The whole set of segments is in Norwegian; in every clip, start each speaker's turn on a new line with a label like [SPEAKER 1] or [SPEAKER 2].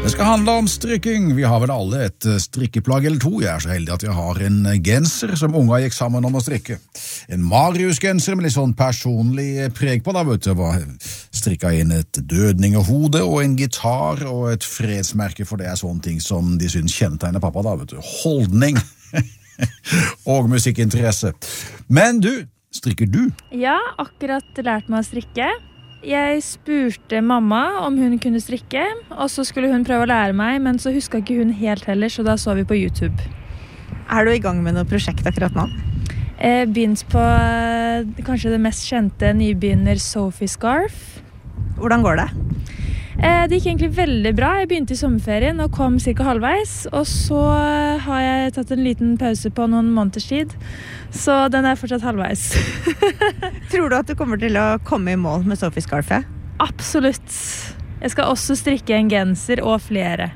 [SPEAKER 1] Det skal handle om strikking. Vi har vel alle et strikkeplagg eller to. Jeg så heldig at jeg har en genser som unga gikk sammen om å strikke. En Marius-genser med litt sånn personlig preg på, da, vet du. Jeg strikket inn et dødningehode og en gitar og et fredsmerke, for det sånne ting som de synes kjennetegner pappa, da, vet du. Holdning og musikkinteresse. Men du, strikker du?
[SPEAKER 2] Ja, akkurat lært meg å strikke. Jeg spurte mamma om hun kunne strikke, og så skulle hun prøve å lære meg, men så husket ikke hun helt heller, så da så vi på YouTube.
[SPEAKER 3] Er du i gang med noe prosjekt akkurat nå?
[SPEAKER 2] Begynt på kanskje det mest kjente nybegynner Sophie Scarf.
[SPEAKER 3] Hvordan går det?
[SPEAKER 2] Det gikk egentlig veldig bra. Jeg begynte i sommerferien og kom cirka halvveis, og så har jeg tatt en liten pause på noen måneders tid, så den fortsatt halvveis.
[SPEAKER 3] Tror du at du kommer til å komme i mål med Sophie Scarfet?
[SPEAKER 2] Absolutt. Jeg skal også strikke en genser og flere.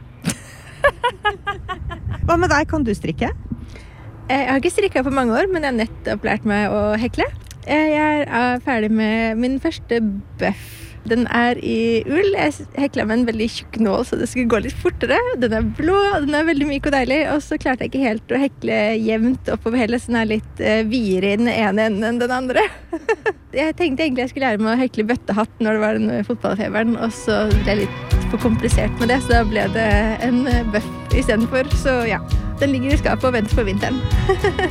[SPEAKER 3] Hva med deg, kan du strikke?
[SPEAKER 4] Jeg har ikke strikket på mange år, men jeg har nettopp lært meg å hekle. Jeg ferdig med min første bøff. Den i ull. Jeg heklet med en veldig tjukk nål, så det skulle gå litt fortere. Den blå, den veldig myk og deilig, og så klarte jeg ikke helt å hekle jevnt oppover hele, så den litt videre i den ene enden enn den andre. Jeg tenkte egentlig jeg skulle lære meg å hekle bøttehatt når det var den fotballfeberen, og så ble jeg litt for komplisert med det, så da ble det en bøff i stedet for. Så ja, den ligger i skapet og venter på vinteren.